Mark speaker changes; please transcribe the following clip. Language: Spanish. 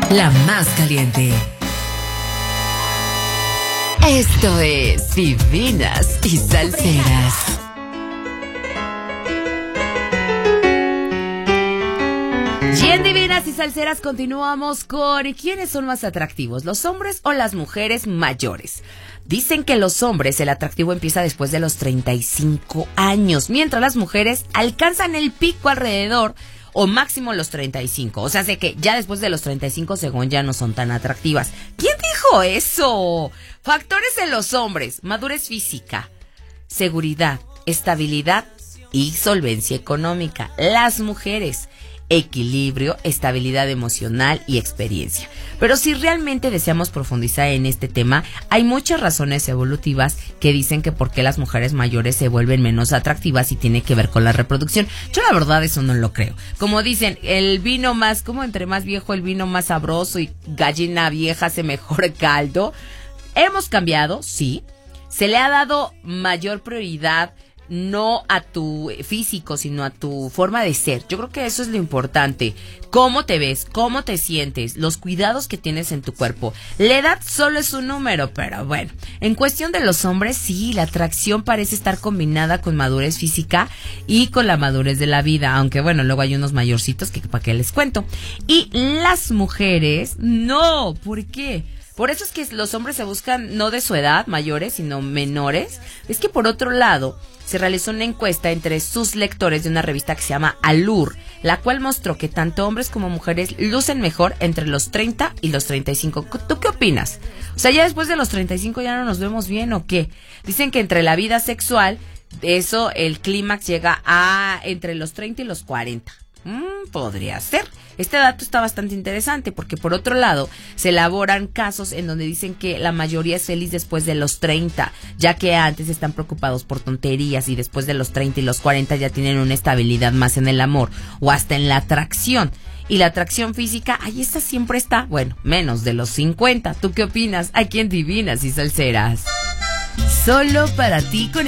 Speaker 1: La más caliente. Esto es Divinas y Salseras. Y en Divinas y Salseras continuamos con ¿quiénes son más atractivos, los hombres o las mujeres mayores? Dicen que los hombres el atractivo empieza después de los 35 años, mientras las mujeres alcanzan el pico alrededor o máximo los 35. O sea, sé que ya después de los 35 según ya no son tan atractivas. ¿Quién dijo eso? Factores en los hombres: madurez física, seguridad, estabilidad y solvencia económica. Las mujeres: equilibrio, estabilidad emocional y experiencia. Pero si realmente deseamos profundizar en este tema, hay muchas razones evolutivas que dicen que por qué las mujeres mayores se vuelven menos atractivas y tiene que ver con la reproducción. Yo la verdad eso no lo creo. Como dicen, el vino más, como entre más viejo el vino más sabroso y gallina vieja hace mejor caldo. Hemos cambiado, sí. Se le ha dado mayor prioridad no a tu físico, sino a tu forma de ser. Yo creo que eso es lo importante. Cómo te ves, cómo te sientes, los cuidados que tienes en tu cuerpo. La edad solo es un número, pero bueno. En cuestión de los hombres, sí, la atracción parece estar combinada con madurez física y con la madurez de la vida. Aunque bueno, luego hay unos mayorcitos que para qué les cuento. Y las mujeres, no. ¿Por qué? Por eso es que los hombres se buscan no de su edad, mayores, sino menores. Es que por otro lado, se realizó una encuesta entre sus lectores de una revista que se llama Allure, la cual mostró que tanto hombres como mujeres lucen mejor entre los 30 y los 35. ¿Tú qué opinas? O sea, ya después de los 35 ya no nos vemos bien, ¿o qué? Dicen que entre la vida sexual, eso, el clímax llega a entre los 30 y los 40. Podría ser. Este dato está bastante interesante porque por otro lado se elaboran casos en donde dicen que la mayoría es feliz después de los 30, ya que antes están preocupados por tonterías y después de los 30 y los 40 ya tienen una estabilidad más en el amor o hasta en la atracción. Y la atracción física, ahí esta siempre está, bueno, menos de los 50. ¿Tú qué opinas? Aquí en Divinas y Salseras. Solo para ti con